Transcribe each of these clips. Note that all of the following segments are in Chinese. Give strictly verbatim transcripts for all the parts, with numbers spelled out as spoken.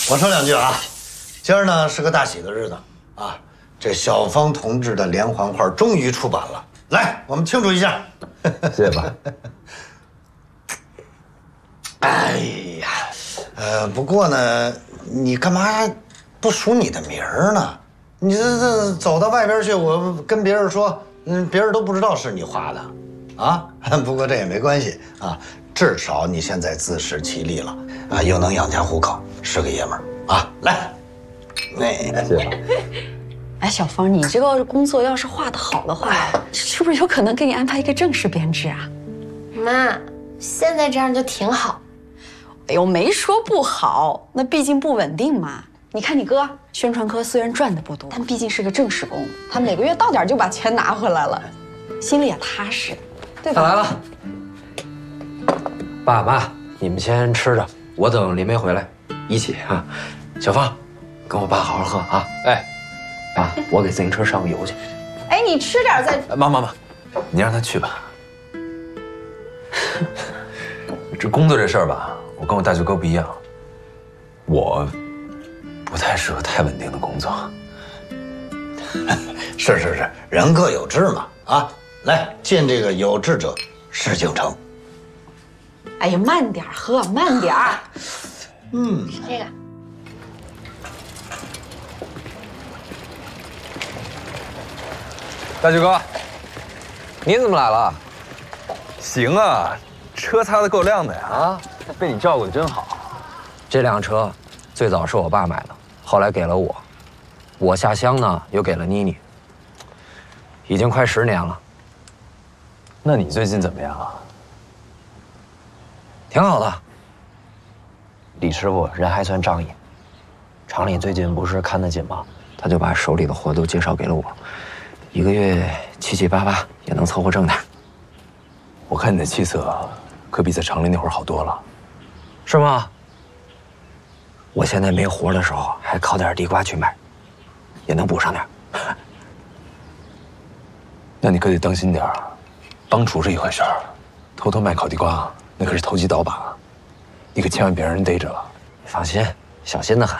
我说两句啊，今儿呢是个大喜的日子啊，这小芳同志的连环画终于出版了，来，我们庆祝一下。 谢谢爸。 哎呀，呃，不过呢，你干嘛不署你的名儿呢？你这这走到外边去，我跟别人说，嗯，别人都不知道是你画的，啊。不过这也没关系啊，至少你现在自食其力了啊，又能养家糊口，是个爷们儿啊。来， 那谢谢爸。 哎，小芳，你这个工作要是画得好的话，是不是有可能给你安排一个正式编制啊？ 妈，现在这样就挺好。 哎呦，没说不好，那毕竟不稳定嘛。你看你哥，宣传科虽然赚的不多，但毕竟是个正式工，他每个月到点就把钱拿回来了，心里也踏实，对吧？ 他来了，爸妈，你们先吃着，我等林梅回来一起啊。小芳，跟我爸好好喝啊！哎，爸，我给自行车上个油去。 哎，你吃点再。 妈妈妈，你让他去吧。这工作这事儿吧，我跟我大舅哥不一样，我不太适合太稳定的工作。 是是是，人各有志嘛啊！来，见这个有志者事竟成。 哎呀，慢点喝，慢点儿。 嗯， 这个。 大舅哥， 你怎么来了？ 行啊，车擦得够亮的呀！ 啊，被你照顾得真好。这辆车最早是我爸买的，后来给了我，我下乡呢又给了妮妮，已经快十年了。 那你最近怎么样啊？ 挺好的。李师傅人还算仗义，厂里最近不是看得紧吗？他就把手里的活都介绍给了我，一个月七七八八也能凑合挣点。 我看你的气色可比在厂里那会儿好多了， 是吗？我现在没活的时候还烤点地瓜去卖，也能补上点。 那你可得当心点儿，帮厨是一回事儿，偷偷卖烤地瓜那可是投机倒把，你可千万别让人逮着了。 放心，小心的很。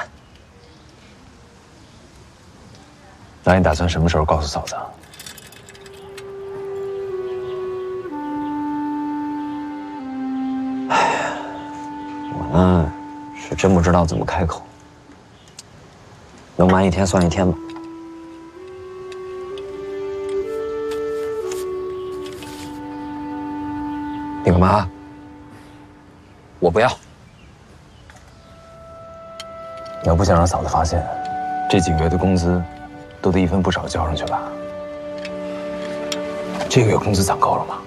那你打算什么时候告诉嫂子？ 我呢，是真不知道怎么开口，能瞒一天算一天吧。你干嘛？我不要。 你要不想让嫂子发现，这几个月的工资都得一分不少交上去吧？这个月工资攒够了吗？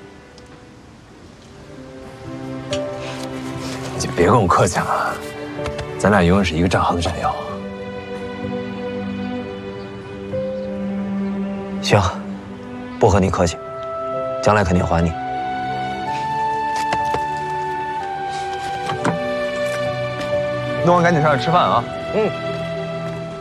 你别跟我客气啊，咱俩永远是一个战壕的战友。 行，不和你客气，将来肯定还你。 弄完赶紧上来吃饭啊！ 嗯。